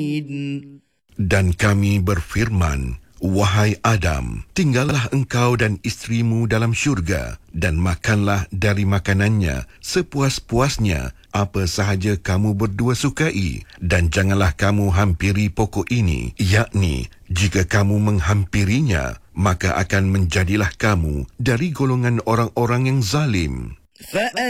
Dan kami berfirman, wahai Adam, tinggallah engkau dan isterimu dalam syurga dan makanlah dari makanannya sepuas-puasnya apa sahaja kamu berdua sukai, dan janganlah kamu hampiri pokok ini, yakni jika kamu menghampirinya, maka akan menjadilah kamu dari golongan orang-orang yang zalim.